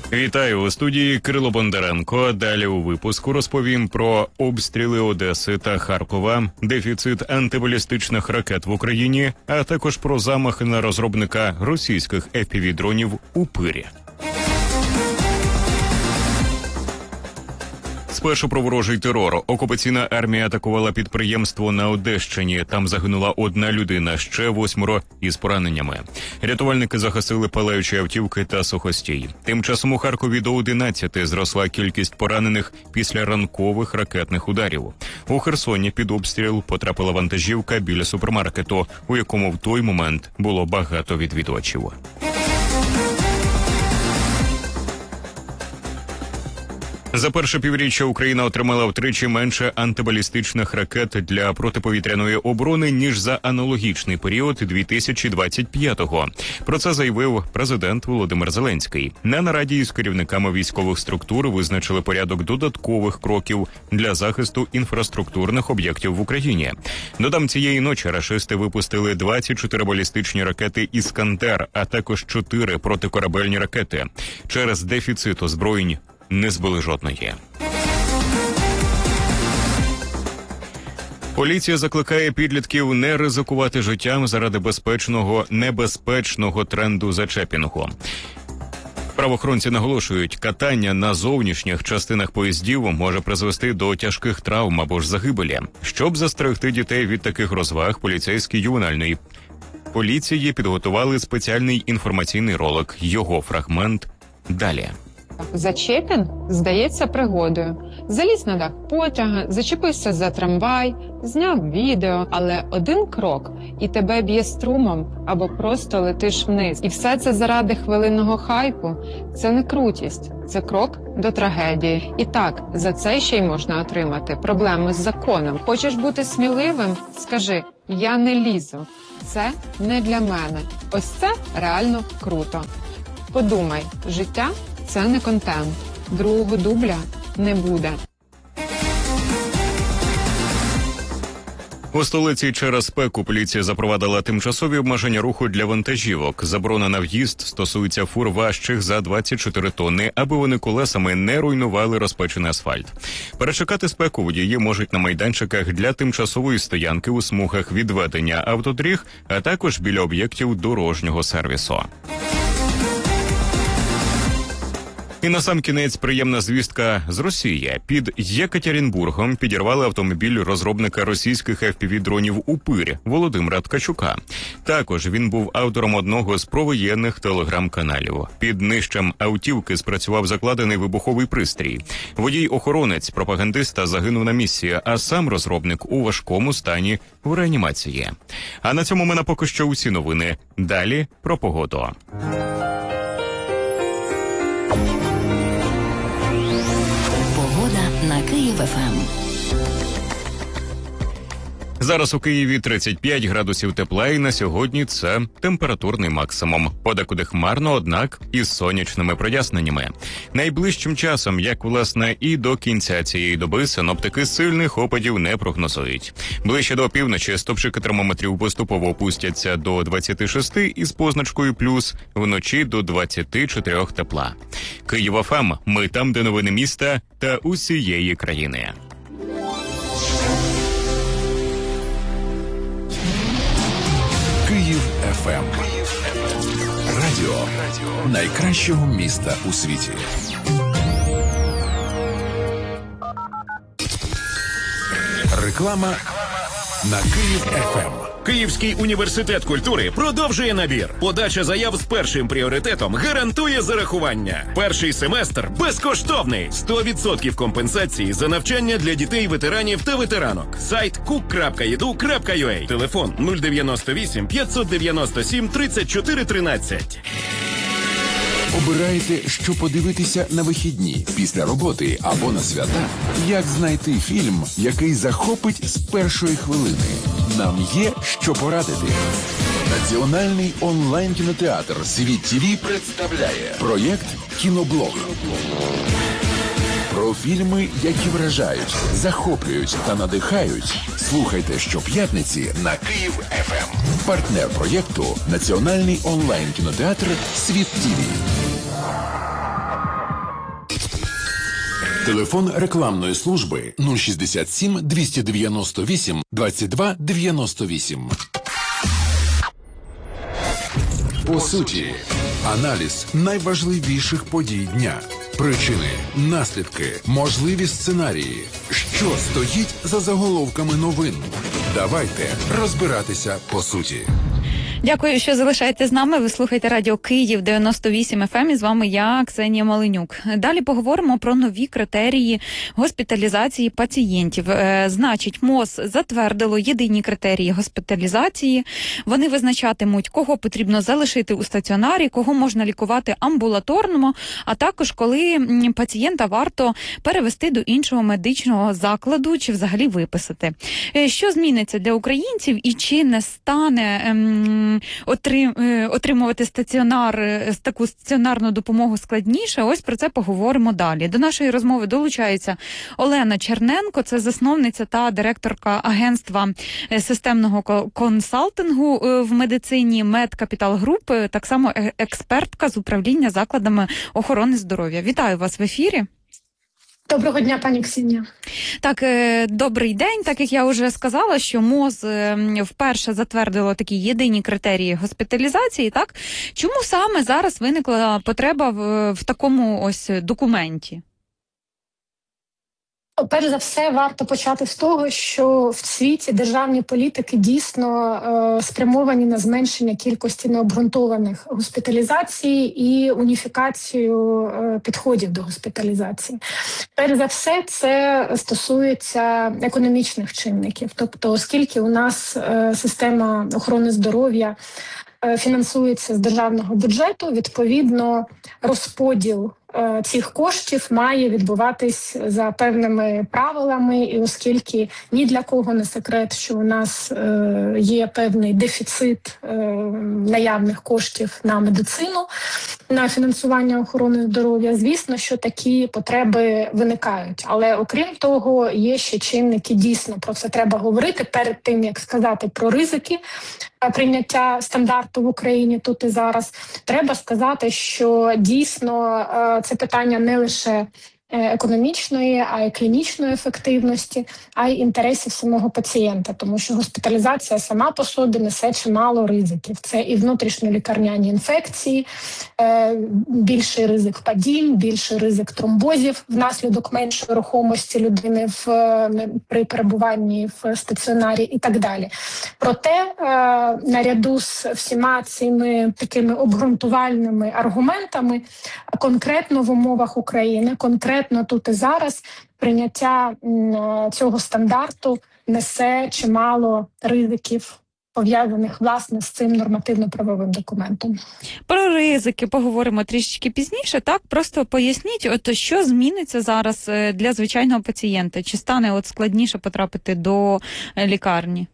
Вітаю, у студії Кирило Бондаренко. Далі у випуску розповім про обстріли Одеси та Харкова, дефіцит антибалістичних ракет в Україні, а також про замахи на розробника російських FPV-дронів «Упирі». Спершу про ворожий терор. Окупаційна армія атакувала підприємство на Одещині. Там загинула одна людина, ще 8 із пораненнями. Рятувальники загасили палаючі автівки та сухостій. Тим часом у Харкові до 11 зросла кількість поранених після ранкових ракетних ударів. У Херсоні під обстріл потрапила вантажівка біля супермаркету, у якому в той момент було багато відвідувачів. За перше півріччя Україна отримала втричі менше антибалістичних ракет для протиповітряної оборони, ніж за аналогічний період 2025-го. Про це заявив президент Володимир Зеленський. На нараді із керівниками військових структур визначили порядок додаткових кроків для захисту інфраструктурних об'єктів в Україні. Додам, цієї ночі рашисти випустили 24 балістичні ракети «Іскандер», а також 4 протикорабельні ракети. Через дефіцит озброєнь не збили жодної. Поліція закликає підлітків не ризикувати життям заради небезпечного тренду зачепінгу. Правоохоронці наголошують, катання на зовнішніх частинах поїздів може призвести до тяжких травм або ж загибелі. Щоб застерегти дітей від таких розваг, поліцейські ювенальної поліції підготували спеціальний інформаційний ролик. Його фрагмент далі. Зачепін здається пригодою. Заліз на дах потяга, зачепився за трамвай, зняв відео, але один крок і тебе б'є струмом або просто летиш вниз. І все це заради хвилинного хайпу. Це не крутість, це крок до трагедії. І так, за це ще й можна отримати проблеми з законом. Хочеш бути сміливим? Скажи: я не лізу. Це не для мене. Ось це реально круто. Подумай, життя – це не контент. Другого дубля не буде. У столиці через спеку поліція запровадила тимчасові обмеження руху для вантажівок. Заборона на в'їзд стосується фур важчих за 24 тонни, аби вони колесами не руйнували розпечений асфальт. Перечекати спеку водії можуть на майданчиках для тимчасової стоянки у смугах відведення автодоріг, а також біля об'єктів дорожнього сервісу. І насамкінець приємна звістка з Росії. Під Єкатеринбургом підірвали автомобіль розробника російських FPV-дронів «Упир» Володимира Ткачука. Також він був автором одного з провоєнних телеграм-каналів. Під нижчем автівки спрацював закладений вибуховий пристрій. Водій-охоронець пропагандиста загинув на місці, а сам розробник у важкому стані в реанімації. А на цьому в мене поки що усі новини. Далі про погоду. На Київ-ФМ. Зараз у Києві 35 градусів тепла, і на сьогодні це температурний максимум. Подекуди хмарно, однак із сонячними проясненнями. Найближчим часом, як власне і до кінця цієї доби, синоптики сильних опадів не прогнозують. Ближче до півночі стопчики термометрів поступово опустяться до 26 із позначкою плюс, вночі до 24 тепла. Київ-ФМ. Ми там, де новини міста та усієї країни. Київ ФМ. Радіо найкращого міста у світі. Реклама на Київ ФМ. Київський університет культури продовжує набір. Подача заяв з першим пріоритетом гарантує зарахування. Перший семестр безкоштовний. 100% компенсації за навчання для дітей, ветеранів та ветеранок. Сайт cook.edu.ua. Телефон 098 597 34 13. Обирайте, що подивитися на вихідні, після роботи або на свята. Як знайти фільм, який захопить з першої хвилини? Нам є що порадити. Національний онлайн-кінотеатр «Світ ТВ» представляє проєкт «Кіноблог». Про фільми, які вражають, захоплюють та надихають. Слухайте щоп'ятниці на Київ ФМ. Партнер проєкту – Національний онлайн-кінотеатр «Світ ТВ». Телефон рекламної служби 067 298 22 98. По суті, аналіз найважливіших подій дня. Причини, наслідки, можливі сценарії. Що стоїть за заголовками новин? Давайте розбиратися по суті. Дякую, що залишаєтесь з нами. Ви слухаєте Радіо Київ 98 FM, і з вами я, Ксенія Маленюк. Далі поговоримо про нові критерії госпіталізації пацієнтів. Значить, МОЗ затвердило єдині критерії госпіталізації. Вони визначатимуть, кого потрібно залишити у стаціонарі, кого можна лікувати амбулаторно, а також коли пацієнта варто перевести до іншого медичного закладу чи взагалі виписати. Що зміниться для українців і чи не стане отримувати таку стаціонарну допомогу складніше? Ось про це поговоримо далі. До нашої розмови долучається Олена Черненко, це засновниця та директорка агентства системного консалтингу в медицині Медкапітал Груп, так само експертка з управління закладами охорони здоров'я. Вітаю вас в ефірі. Доброго дня, пані Ксенія. Так, добрий день. Так як я вже сказала, що МОЗ вперше затвердило такі єдині критерії госпіталізації, так? Чому саме зараз виникла потреба в такому ось документі? Перш за все, варто почати з того, що в світі державні політики дійсно спрямовані на зменшення кількості необґрунтованих госпіталізацій і уніфікацію підходів до госпіталізації. Перш за все, це стосується економічних чинників. Тобто, оскільки у нас система охорони здоров'я фінансується з державного бюджету, відповідно, розподіл цих коштів має відбуватись за певними правилами, і оскільки ні для кого не секрет, що у нас є певний дефіцит наявних коштів на медицину, на фінансування охорони здоров'я, звісно, що такі потреби виникають. Але окрім того, є ще чинники, дійсно, про це треба говорити перед тим, як сказати про ризики прийняття стандарту в Україні тут і зараз. Треба сказати, що дійсно це питання не лише економічної, а й клінічної ефективності, а й інтересів самого пацієнта, тому що госпіталізація сама по собі несе чимало ризиків. Це і внутрішньолікарняні інфекції, більший ризик падінь, більший ризик тромбозів внаслідок меншої рухомості людини при перебуванні в стаціонарі і так далі. Проте, наряду з всіма цими такими обґрунтувальними аргументами, конкретно в умовах України, конкретно тут і зараз, прийняття цього стандарту несе чимало ризиків, пов'язаних, власне, з цим нормативно-правовим документом. Про ризики поговоримо трішечки пізніше. Так, просто поясніть, що зміниться зараз для звичайного пацієнта? Чи стане складніше потрапити до лікарні?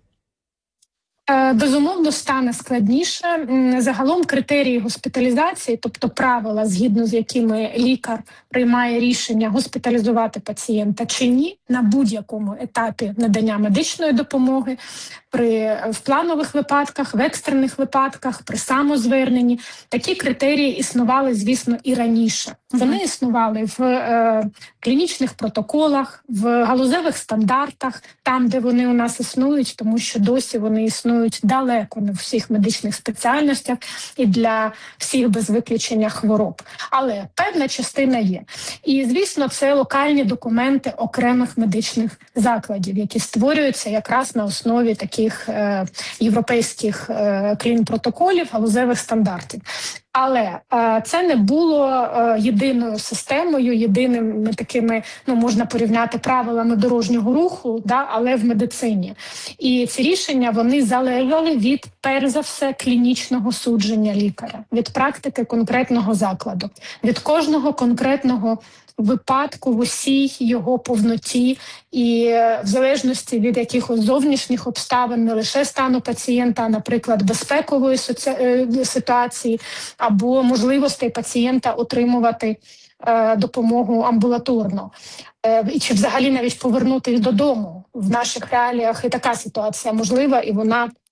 Безумовно, стане складніше. Загалом критерії госпіталізації, тобто правила, згідно з якими лікар приймає рішення госпіталізувати пацієнта чи ні, на будь-якому етапі надання медичної допомоги, в планових випадках, в екстрених випадках, при самозверненні. Такі критерії існували, звісно, і раніше. Вони існували в клінічних протоколах, в галузевих стандартах, там, де вони у нас існують, тому що досі вони існують далеко не в всіх медичних спеціальностях і для всіх без виключення хвороб. Але певна частина є. І, звісно, це локальні документи окремих медичних закладів, які створюються якраз на основі таких європейських клін-протоколів, галузевих стандартів. Але це не було єдиною системою, єдиними такими, можна порівняти правилами дорожнього руху, але в медицині. І ці рішення, вони залежали від, перш за все, клінічного судження лікаря, від практики конкретного закладу, від кожного конкретного випадку в усій його повноті, і в залежності від якихось зовнішніх обставин, не лише стану пацієнта, а, наприклад, безпекової ситуації або можливостей пацієнта отримувати допомогу амбулаторно. І чи взагалі навіть повернутися додому. В наших реаліях і така ситуація можлива, і вона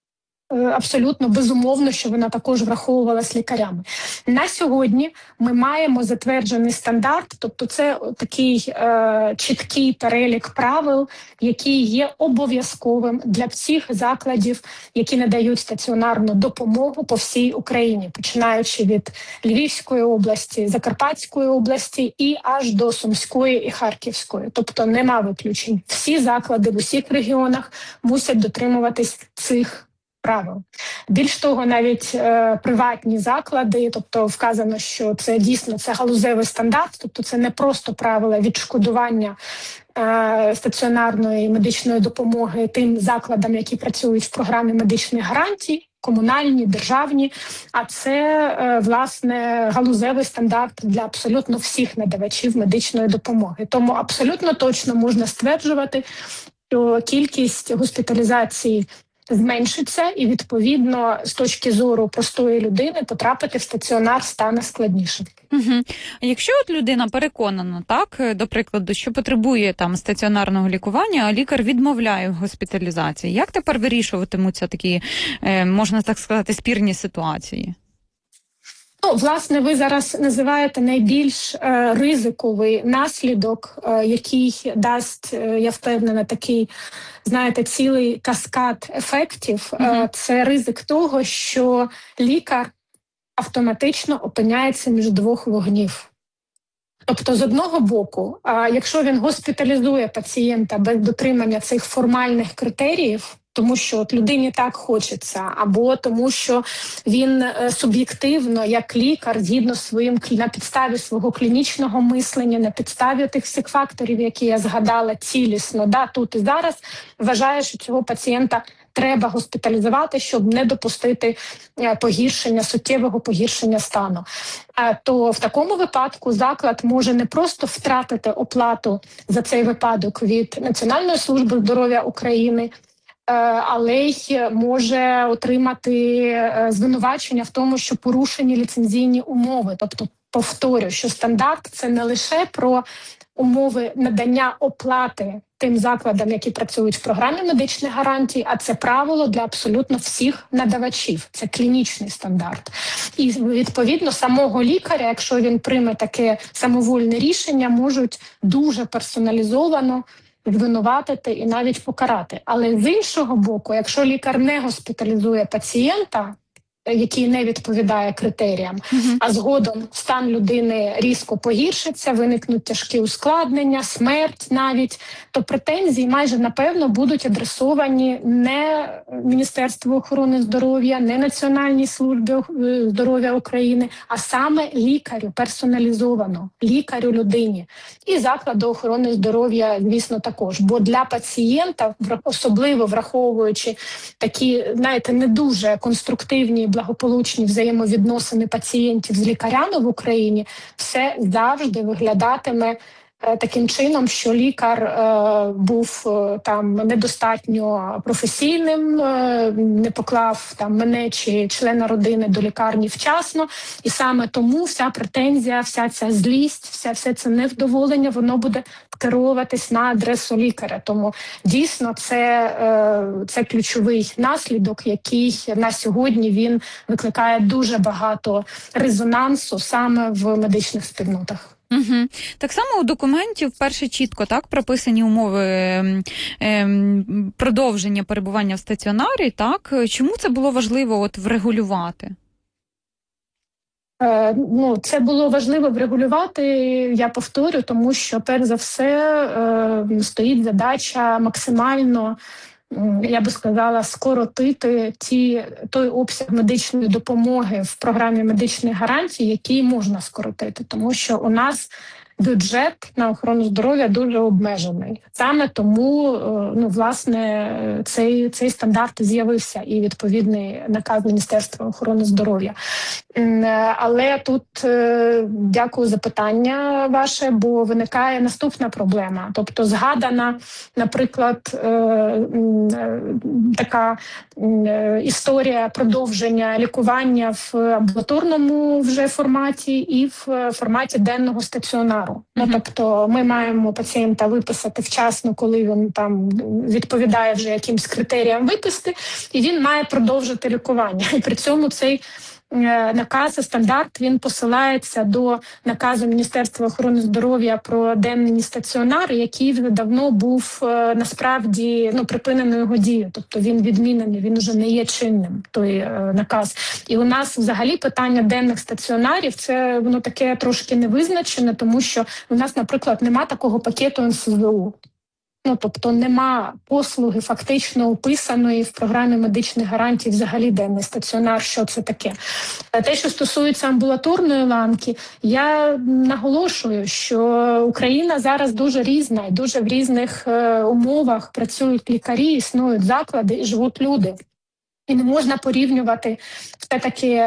абсолютно безумовно, що вона також враховувалась лікарями. На сьогодні ми маємо затверджений стандарт, тобто це такий чіткий перелік правил, який є обов'язковим для всіх закладів, які надають стаціонарну допомогу по всій Україні, починаючи від Львівської області, Закарпатської області і аж до Сумської і Харківської. Тобто нема виключень. Всі заклади в усіх регіонах мусять дотримуватись цих правил. Більш того, навіть приватні заклади, тобто вказано, що це дійсно це галузевий стандарт, тобто це не просто правила відшкодування стаціонарної медичної допомоги тим закладам, які працюють в програмі медичних гарантій, комунальні, державні, а це, власне, галузевий стандарт для абсолютно всіх надавачів медичної допомоги. Тому абсолютно точно можна стверджувати, що кількість госпіталізацій зменшиться і, відповідно, з точки зору простої людини потрапити в стаціонар стане складніше. Угу. Якщо от людина переконана, так, до прикладу, що потребує там стаціонарного лікування, а лікар відмовляє в госпіталізації, як тепер вирішуватимуться такі, можна так сказати, спірні ситуації? Ну, власне, ви зараз називаєте найбільш ризиковий наслідок, який дасть, я впевнена, такий, знаєте, цілий каскад ефектів. Це ризик того, що лікар автоматично опиняється між двох вогнів. Тобто, з одного боку, якщо він госпіталізує пацієнта без дотримання цих формальних критеріїв, тому що от людині так хочеться, або тому що він суб'єктивно, як лікар, згідно своїм на підставі свого клінічного мислення, на підставі тих всіх факторів, які я згадала цілісно, тут і зараз, вважає, що цього пацієнта треба госпіталізувати, щоб не допустити погіршення, суттєвого погіршення стану. То в такому випадку заклад може не просто втратити оплату за цей випадок від Національної служби здоров'я України, але й може отримати звинувачення в тому, що порушені ліцензійні умови. Тобто, повторю, що стандарт – це не лише про умови надання оплати тим закладам, які працюють в програмі медичних гарантій, а це правило для абсолютно всіх надавачів. Це клінічний стандарт. І, відповідно, самого лікаря, якщо він прийме таке самовольне рішення, можуть дуже персоналізовано звинуватити і навіть покарати. Але з іншого боку, якщо лікар не госпіталізує пацієнта, який не відповідає критеріям, а згодом стан людини різко погіршиться, виникнуть тяжкі ускладнення, смерть навіть, то претензії майже напевно будуть адресовані не Міністерству охорони здоров'я, не Національній службі здоров'я України, а саме лікарю, персоналізовано, лікарю-людині. І закладу охорони здоров'я, звісно, також. Бо для пацієнта, особливо враховуючи такі, знаєте, не дуже конструктивні благополучні взаємовідносини пацієнтів з лікарями в Україні, все завжди виглядатиме таким чином, що лікар був там недостатньо професійним, не поклав там мене чи члена родини до лікарні вчасно, і саме тому вся претензія, вся ця злість, все це невдоволення, воно буде керуватись на адресу лікаря. Тому дійсно це ключовий наслідок, який на сьогодні він викликає дуже багато резонансу саме в медичних спільнотах. Угу. Так само у документі вперше чітко так прописані умови продовження перебування в стаціонарі. Так чому це було важливо от врегулювати? Це було важливо врегулювати, я повторю, тому що, перш за все, стоїть задача максимально, я би сказала, скоротити той обсяг медичної допомоги в програмі медичних гарантій, який можна скоротити, тому що у нас бюджет на охорону здоров'я дуже обмежений. Саме тому, власне, цей стандарт з'явився і відповідний наказ Міністерства охорони здоров'я. Але тут дякую за питання ваше, бо виникає наступна проблема. Тобто згадана, наприклад, така історія продовження лікування в амбулаторному вже форматі і в форматі денного стаціонару. стаціонару. Ну, тобто ми маємо пацієнта виписати вчасно, коли він там відповідає вже якимсь критеріям виписки, і він має продовжити лікування. І при цьому цей наказ і стандарт, він посилається до наказу Міністерства охорони здоров'я про денний стаціонар, який вже давно був насправді припинено його дію. Тобто він відмінений, він вже не є чинним, той наказ. І у нас взагалі питання денних стаціонарів, це воно таке трошки невизначене, тому що у нас, наприклад, нема такого пакету НСЗУ. Тобто нема послуги фактично описаної в програмі медичних гарантій взагалі денний стаціонар, що це таке. Те, що стосується амбулаторної ланки, я наголошую, що Україна зараз дуже різна і дуже в різних умовах працюють лікарі, існують заклади і живуть люди. І не можна порівнювати все-таки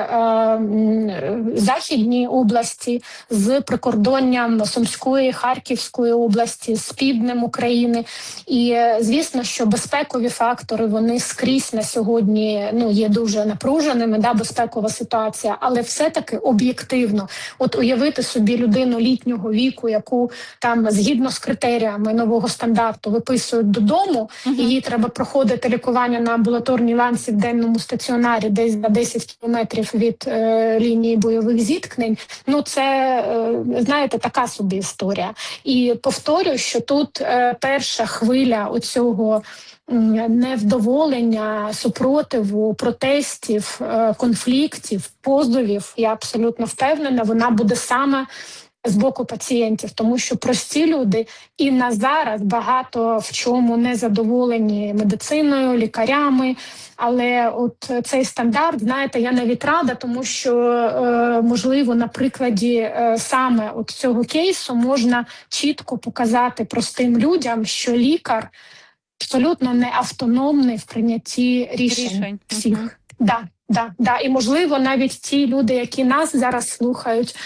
західні області з прикордонням Сумської, Харківської області, з півднем України. І звісно, що безпекові фактори, вони скрізь на сьогодні є дуже напруженими, безпекова ситуація, але все-таки об'єктивно. От уявити собі людину літнього віку, яку там згідно з критеріями нового стандарту виписують додому, і їй треба проходити лікування на амбулаторній ланці в денному стаціонарі десь за 10 кілометрів від лінії бойових зіткнень, це, знаєте, така собі історія. І повторюю, що тут перша хвиля оцього невдоволення, супротиву, протестів, конфліктів, позовів, я абсолютно впевнена, вона буде саме з боку пацієнтів, тому що прості люди і на зараз багато в чому не задоволені медициною, лікарями, але от цей стандарт, знаєте, я навіть рада, тому що, можливо, на прикладі саме от цього кейсу можна чітко показати простим людям, що лікар абсолютно не автономний в прийнятті рішень всіх. Да. І, можливо, навіть ті люди, які нас зараз слухають,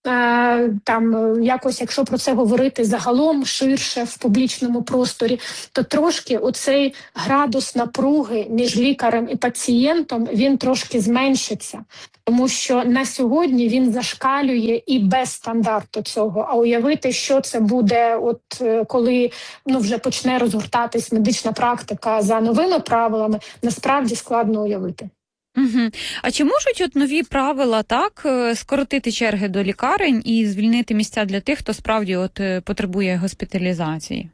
якось, якщо про це говорити загалом ширше в публічному просторі, то трошки оцей градус напруги між лікарем і пацієнтом, він трошки зменшиться. Тому що на сьогодні він зашкалює і без стандарту цього. А уявити, що це буде, коли вже почне розгортатись медична практика за новими правилами, насправді складно уявити. А чи можуть нові правила скоротити черги до лікарень і звільнити місця для тих, хто справді потребує госпіталізації?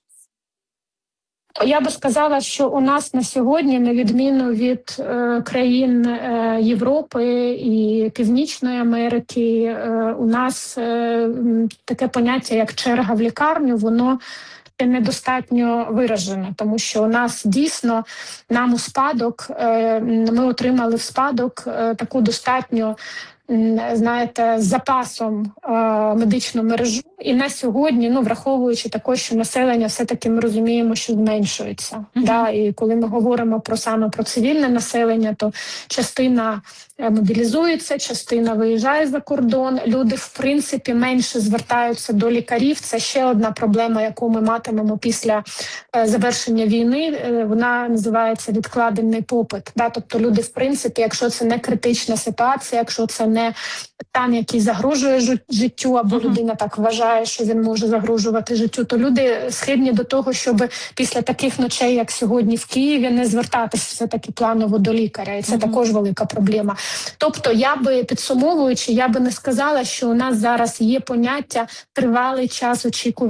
Я би сказала, що у нас на сьогодні, на відміну від країн Європи і Північної Америки, у нас таке поняття, як черга в лікарню, воно недостатньо виражене, тому що у нас дійсно нам у спадок, ми отримали в спадок таку достатньо, знаєте, з запасом медичну мережу. І на сьогодні, враховуючи також, що населення все-таки ми розуміємо, що зменшується. І коли ми говоримо саме про цивільне населення, то частина мобілізується, частина виїжджає за кордон. Люди, в принципі, менше звертаються до лікарів. Це ще одна проблема, яку ми матимемо після завершення війни. Вона називається відкладений попит. Тобто люди, в принципі, якщо це не критична ситуація, якщо це не стан, який загрожує життю, або людина так вважає, що він може загрожувати життю, то люди схильні до того, щоб після таких ночей, як сьогодні в Києві, не звертатися все-таки планово до лікаря. І це також велика проблема. Тобто, підсумовуючи, я би не сказала, що у нас зараз є поняття тривалий час очікування